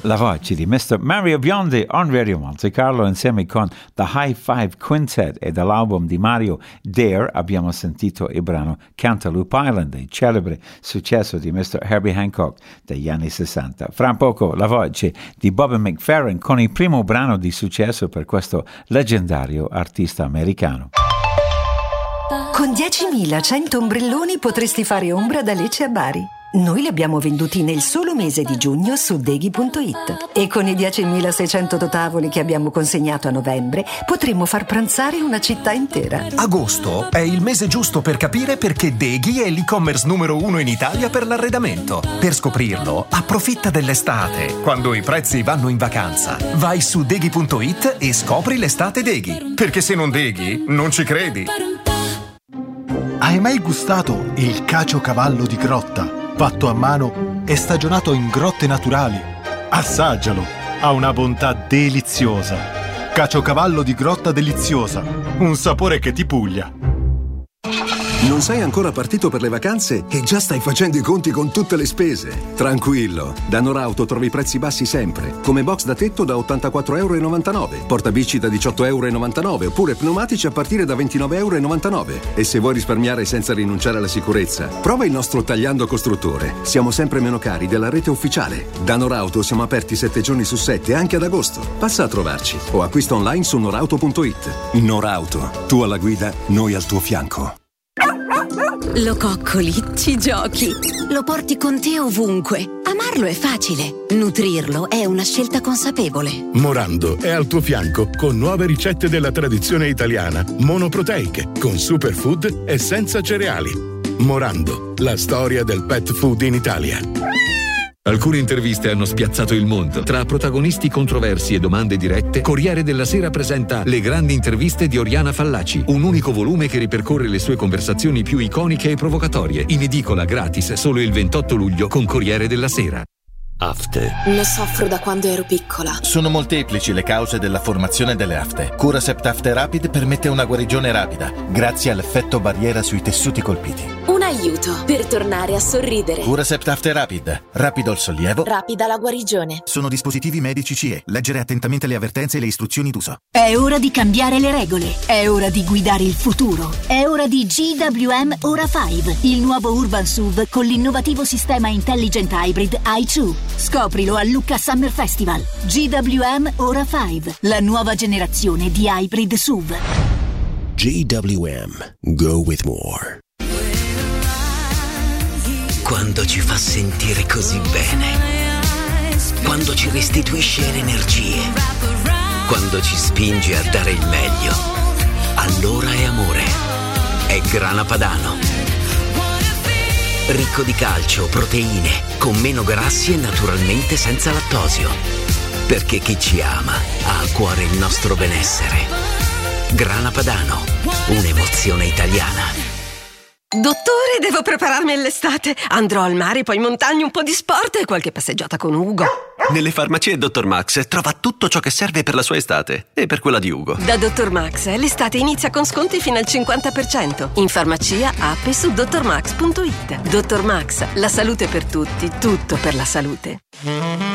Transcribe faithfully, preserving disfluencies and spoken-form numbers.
la voce di mister Mario Biondi on Radio Monte Carlo insieme con The High Five Quintet, e dall'album di Mario Dare abbiamo sentito il brano Cantaloupe Island, il celebre successo di mister Herbie Hancock degli anni sessanta. Fra poco la voce di Bobby McFerrin con il primo brano di successo per questo leggendario artista americano. Con diecimilacento ombrelloni potresti fare ombra da Lecce a Bari. Noi li abbiamo venduti nel solo mese di giugno su deghi punto it, e con i diecimilaseicento tavoli che abbiamo consegnato a novembre potremmo far pranzare una città intera. Agosto è il mese giusto per capire perché Deghi è l'e-commerce numero uno in Italia per l'arredamento. Per scoprirlo, approfitta dell'estate, quando i prezzi vanno in vacanza. Vai su deghi punto it e scopri l'estate Deghi, perché se non Deghi non ci credi. Hai mai gustato il caciocavallo di grotta? Fatto a mano e stagionato in grotte naturali. Assaggialo, ha una bontà deliziosa. Caciocavallo di grotta deliziosa, un sapore che ti puglia. Non sei ancora partito per le vacanze e già stai facendo i conti con tutte le spese. Tranquillo, da Norauto trovi prezzi bassi sempre, come box da tetto da ottantaquattro virgola novantanove euro, portabici da diciotto virgola novantanove euro, oppure pneumatici a partire da ventinove virgola novantanove euro. E se vuoi risparmiare senza rinunciare alla sicurezza, prova il nostro Tagliando Costruttore. Siamo sempre meno cari della rete ufficiale. Da Norauto siamo aperti sette giorni su sette, anche ad agosto. Passa a trovarci o acquista online su norauto punto it. Norauto, tu alla guida, noi al tuo fianco. Lo coccoli, ci giochi, lo porti con te ovunque. Amarlo è facile, nutrirlo è una scelta consapevole. Morando è al tuo fianco con nuove ricette della tradizione italiana, monoproteiche, con superfood e senza cereali. Morando, la storia del pet food in Italia. Alcune interviste hanno spiazzato il mondo. Tra protagonisti controversi e domande dirette, Corriere della Sera presenta Le grandi interviste di Oriana Fallaci, un unico volume che ripercorre le sue conversazioni più iconiche e provocatorie. In edicola gratis solo il ventotto luglio con Corriere della Sera. Afte. Ne soffro da quando ero piccola. Sono molteplici le cause della formazione delle afte. Curacept Afte Rapid permette una guarigione rapida, grazie all'effetto barriera sui tessuti colpiti. Un aiuto per tornare a sorridere. Curacept Afte Rapid. Rapido il sollievo. Rapida la guarigione. Sono dispositivi medici C E. Leggere attentamente le avvertenze e le istruzioni d'uso. È ora di cambiare le regole. È ora di guidare il futuro. È ora di G W M Ora cinque, il nuovo Urban S U V con l'innovativo sistema Intelligent Hybrid i due. Scoprilo a Lucca Summer Festival. G W M Ora cinque, la nuova generazione di hybrid S U V. G W M. Go with more. Quando ci fa sentire così bene, quando ci restituisce energie, quando ci spinge a dare il meglio, allora è amore. È Grana Padano. Ricco di calcio, proteine, con meno grassi e naturalmente senza lattosio. Perché chi ci ama ha a cuore il nostro benessere. Grana Padano, un'emozione italiana. Dottore, devo prepararmi all'estate. Andrò al mare, poi in montagna, un po' di sport e qualche passeggiata con Ugo. Nelle farmacie dottor Max trova tutto ciò che serve per la sua estate e per quella di Ugo. Da dottor Max l'estate inizia con sconti fino al cinquanta per cento. In farmacia, app e su dottor max punto it. dottor Max, la salute per tutti, tutto per la salute.